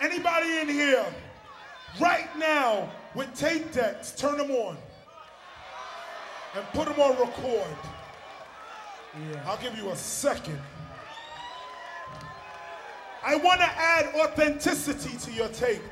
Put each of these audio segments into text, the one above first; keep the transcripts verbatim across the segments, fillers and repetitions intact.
Anybody in here right now with tape decks, turn them on and put them on record. Yeah. I'll give you a second. I want to add authenticity to your tape.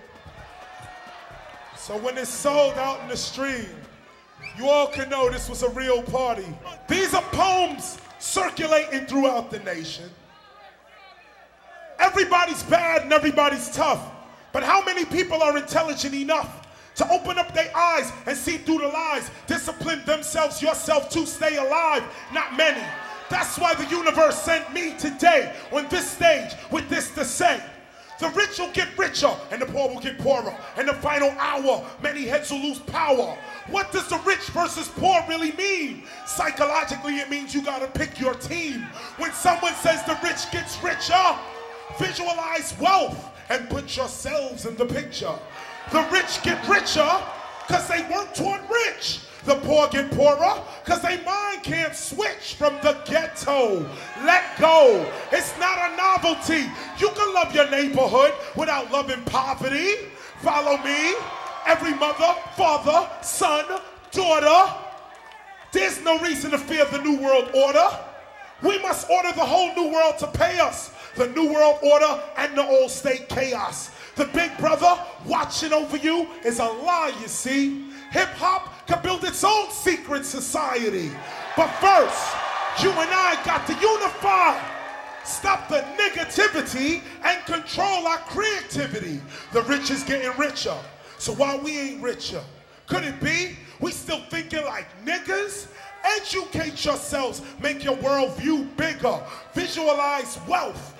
So when it's sold out in the stream, you all can know this was a real party. These are poems circulating throughout the nation. Everybody's bad and everybody's tough. But how many people are intelligent enough to open up their eyes and see through the lies, discipline themselves, yourself to stay alive? Not many. That's why the universe sent me today on this stage with this to say. The rich will get richer and the poor will get poorer. In the final hour, many heads will lose power. What does the rich versus poor really mean? Psychologically, it means you gotta pick your team. When someone says the rich gets richer, visualize wealth and put yourselves in the picture. The rich get richer because they work toward rich. The poor get poorer because their mind can't switch from the ghetto. Let go. It's not a novelty. You can love your neighborhood without loving poverty. Follow me. Every mother, father, son, daughter. There's no reason to fear the New World Order. We must order the whole New World to pay us. The New World Order and the old state chaos. The big brother watching over you is a lie, you see. Hip-hop can build its own secret society. But first, you and I got to unify. Stop the negativity and control our creativity. The rich is getting richer. So while we ain't richer, could it be we still thinking like niggas? Educate yourselves, make your worldview bigger. Visualize wealth